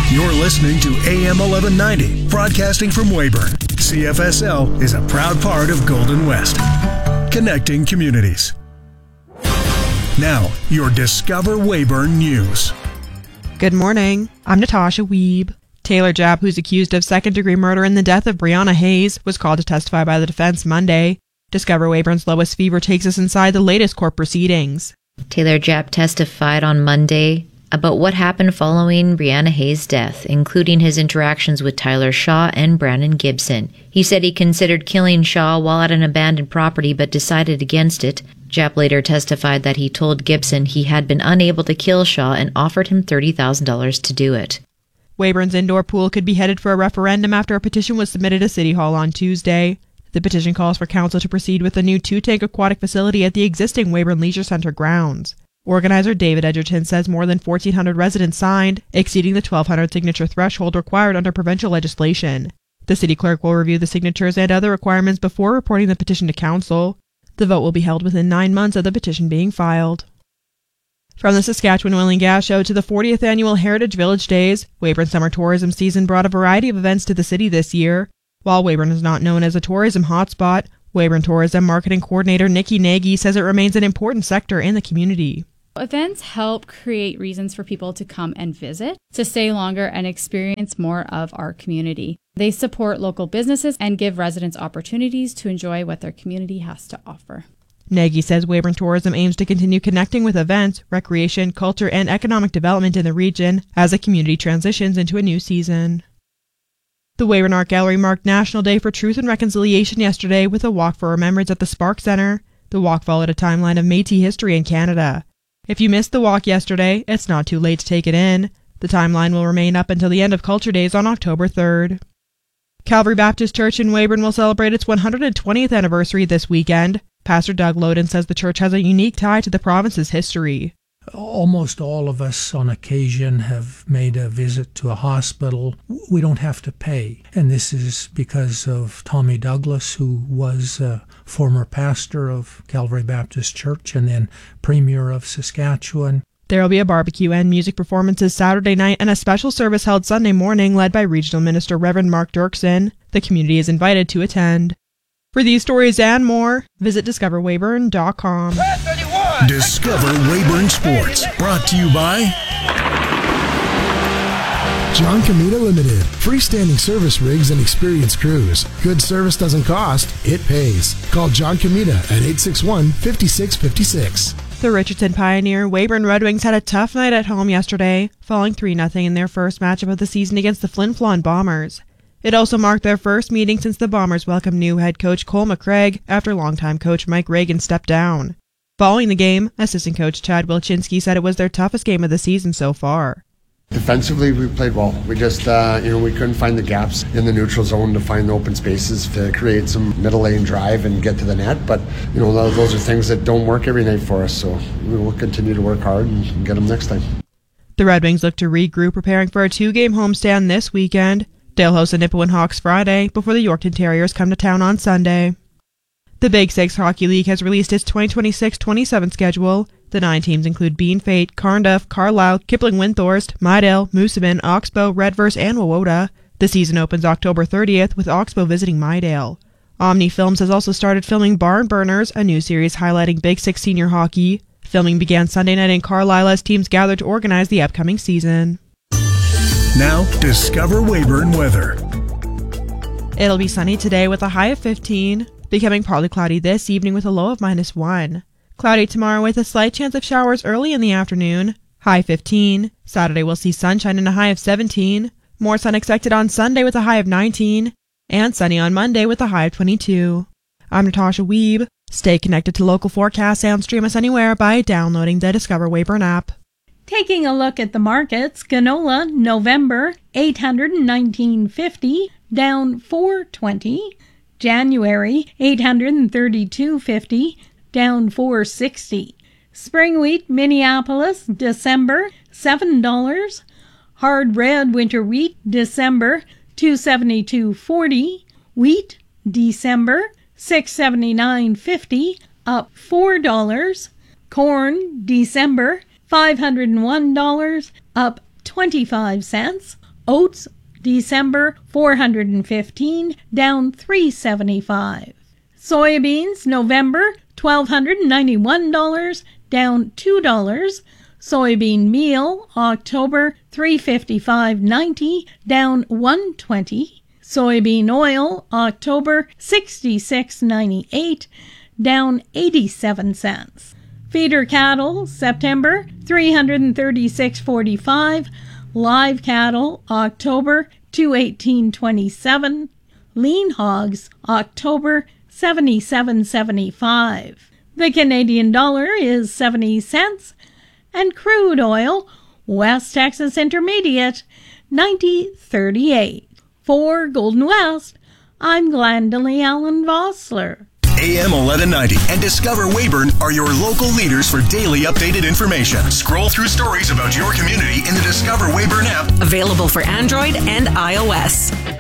You're listening to AM 1190, broadcasting from Weyburn. CFSL is a proud part of Golden West, connecting communities. Now, your Discover Weyburn News. Good morning. I'm Natasha Wiebe. Taylor Japp, who's accused of second-degree murder in the death of Brianna Hayes, was called to testify by the defense Monday. Discover Weyburn's Lois Fever takes us inside the latest court proceedings. Taylor Japp testified on Monday about what happened following Brianna Hayes' death, including his interactions with Tyler Shaw and Brandon Gibson. He said he considered killing Shaw while at an abandoned property but decided against it. Japp later testified that he told Gibson he had been unable to kill Shaw and offered him $30,000 to do it. Weyburn's indoor pool could be headed for a referendum after a petition was submitted to City Hall on Tuesday. The petition calls for council to proceed with a new 2-tank aquatic facility at the existing Weyburn Leisure Centre grounds. Organizer David Edgerton says more than 1,400 residents signed, exceeding the 1,200 signature threshold required under provincial legislation. The city clerk will review the signatures and other requirements before reporting the petition to council. The vote will be held within 9 months of the petition being filed. From the Saskatchewan Oil and Gas Show to the 40th Annual Heritage Village Days, Weyburn summer tourism season brought a variety of events to the city this year. While Weyburn is not known as a tourism hotspot, Weyburn Tourism Marketing Coordinator Nikki Nagy says it remains an important sector in the community. Events help create reasons for people to come and visit, to stay longer and experience more of our community. They support local businesses and give residents opportunities to enjoy what their community has to offer. Nagy says Weyburn Tourism aims to continue connecting with events, recreation, culture, and economic development in the region as the community transitions into a new season. The Weyburn Art Gallery marked National Day for Truth and Reconciliation yesterday with a walk for remembrance at the Spark Centre. The walk followed a timeline of Métis history in Canada. If you missed the walk yesterday, it's not too late to take it in. The timeline will remain up until the end of Culture Days on October 3rd. Calvary Baptist Church in Weyburn will celebrate its 120th anniversary this weekend. Pastor Doug Loden says the church has a unique tie to the province's history. Almost all of us on occasion have made a visit to a hospital. We don't have to pay. And this is because of Tommy Douglas, who was a former pastor of Calvary Baptist Church and then Premier of Saskatchewan. There will be a barbecue and music performances Saturday night and a special service held Sunday morning led by Regional Minister Reverend Mark Dirksen. The community is invited to attend. For these stories and more, visit discoverweyburn.com. Discover Weyburn Sports, brought to you by John Comita Limited. Freestanding service rigs and experienced crews. Good service doesn't cost, it pays. Call John Comita at 861-5656. The Richardson Pioneer Weyburn Red Wings had a tough night at home yesterday, falling 3-0 in their first matchup of the season against the Flin Flon Bombers. It also marked their first meeting since the Bombers welcomed new head coach Cole McCraig after longtime coach Mike Reagan stepped down. Following the game, assistant coach Chad Wilczynski said it was their toughest game of the season so far. Defensively, we played well. We just, we couldn't find the gaps in the neutral zone to find the open spaces to create some middle lane drive and get to the net. But, those are things that don't work every night for us. So we will continue to work hard and get them next time. The Red Wings look to regroup, preparing for a 2-game homestand this weekend. They'll host the Nipawin Hawks Friday before the Yorkton Terriers come to town on Sunday. The Big Six Hockey League has released its 2026-27 schedule. The 9 teams include Bean Fate, Carnduff, Carlisle, Kipling-Windthorst, Mydale, Moosomin, Oxbow, Redverse, and Wawota. The season opens October 30th with Oxbow visiting Mydale. Omni Films has also started filming Barn Burners, a new series highlighting Big Six senior hockey. Filming began Sunday night in Carlisle as teams gathered to organize the upcoming season. Now, discover Weyburn weather. It'll be sunny today with a high of 15, becoming partly cloudy this evening with a low of -1. Cloudy tomorrow with a slight chance of showers early in the afternoon, high 15. Saturday we'll see sunshine and a high of 17. More sun expected on Sunday with a high of 19. And sunny on Monday with a high of 22. I'm Natasha Wiebe. Stay connected to local forecasts and stream us anywhere by downloading the Discover Weyburn app. Taking a look at the markets, canola, November, $819.50, down $4.20. January, $832.50, down $4.60. Spring wheat, Minneapolis, December, $7. Hard red winter wheat, December, $272.40. Wheat, December, $679.50, up $4. Corn, December, $501, up 25 cents. Oats, December, $415, down $3.75. Soybeans, November, $1,291, down $2. Soybean meal, October, $355.90, down $1.20. Soybean oil, October, $66.98, down 87 cents. Feeder cattle, September, $336.45. Live cattle, October, $218.27. Lean hogs, October, $77.75. The Canadian dollar is 70 cents. And crude oil, West Texas Intermediate, $90.38. For Golden West, I'm Glendalee Allen Vossler. AM 1190 and Discover Weyburn are your local leaders for daily updated information. Scroll through stories about your community in the Discover Weyburn app. Available for Android and iOS.